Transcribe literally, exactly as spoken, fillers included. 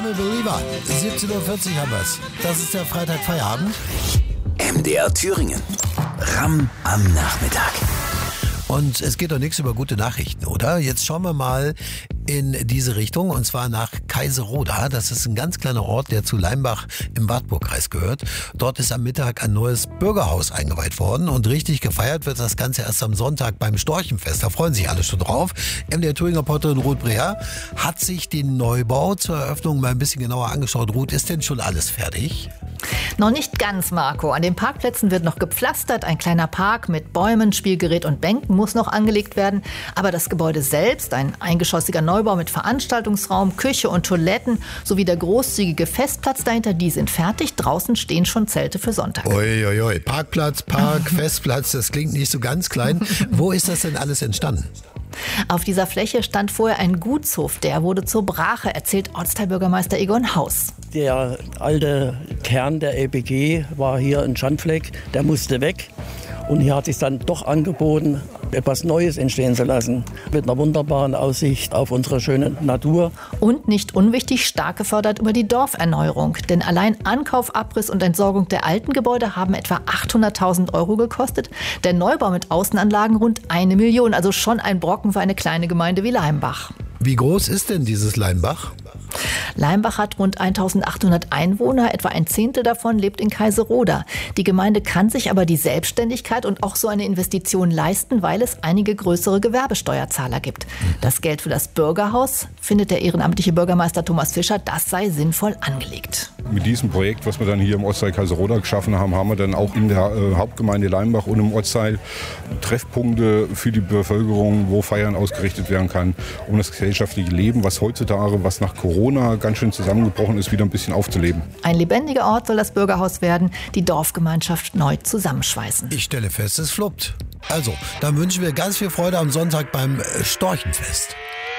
I'm a Believer. siebzehn Uhr vierzig haben wir's. Das ist der Freitagfeierabend. M D R Thüringen. Ramm am Nachmittag. Und es geht doch nichts über gute Nachrichten, oder? Jetzt schauen wir mal in diese Richtung, und zwar nach Kaiseroda. Das ist ein ganz kleiner Ort, der zu Leimbach im Wartburgkreis gehört. Dort ist am Mittag ein neues Bürgerhaus eingeweiht worden und richtig gefeiert wird das Ganze erst am Sonntag beim Storchenfest. Da freuen sich alle schon drauf. M D R Thüringen-Reporterin Ruth Breher hat sich den Neubau zur Eröffnung mal ein bisschen genauer angeschaut. Ruth, ist denn schon alles fertig? Noch nicht ganz, Marco. An den Parkplätzen wird noch gepflastert. Ein kleiner Park mit Bäumen, Spielgerät und Bänken muss noch angelegt werden. Aber das Gebäude selbst, ein eingeschossiger Neubau mit Veranstaltungsraum, Küche und Toiletten sowie der großzügige Festplatz dahinter, die sind fertig. Draußen stehen schon Zelte für Sonntag. Uiuiui, ui, ui. Parkplatz, Park, Festplatz, das klingt nicht so ganz klein. Wo ist das denn alles entstanden? Auf dieser Fläche stand vorher ein Gutshof, der wurde zur Brache, erzählt Ortsteilbürgermeister Egon Haus. Der alte Kern der L P G war hier ein Schandfleck, der musste weg. Und hier hat sich dann doch angeboten, etwas Neues entstehen zu lassen. Mit einer wunderbaren Aussicht auf unsere schöne Natur. Und nicht unwichtig, stark gefördert über die Dorferneuerung. Denn allein Ankauf, Abriss und Entsorgung der alten Gebäude haben etwa achthunderttausend Euro gekostet. Der Neubau mit Außenanlagen rund eine Million. Also schon ein Brocken für eine kleine Gemeinde wie Leimbach. Wie groß ist denn dieses Leimbach? Leimbach hat rund eintausendachthundert Einwohner, etwa ein Zehntel davon lebt in Kaiseroda. Die Gemeinde kann sich aber die Selbstständigkeit und auch so eine Investition leisten, weil es einige größere Gewerbesteuerzahler gibt. Das Geld für das Bürgerhaus, findet der ehrenamtliche Bürgermeister Thomas Fischer, das sei sinnvoll angelegt. Mit diesem Projekt, was wir dann hier im Ortsteil Kaiseroda geschaffen haben, haben wir dann auch in der äh, Hauptgemeinde Leimbach und im Ortsteil Treffpunkte für die Bevölkerung, wo Feiern ausgerichtet werden kann, um das gesellschaftliche Leben, was heutzutage, was nach Corona ganz schön zusammengebrochen ist, wieder ein bisschen aufzuleben. Ein lebendiger Ort soll das Bürgerhaus werden, die Dorfgemeinschaft neu zusammenschweißen. Ich stelle fest, es fluppt. Also, dann wünschen wir ganz viel Freude am Sonntag beim Storchenfest.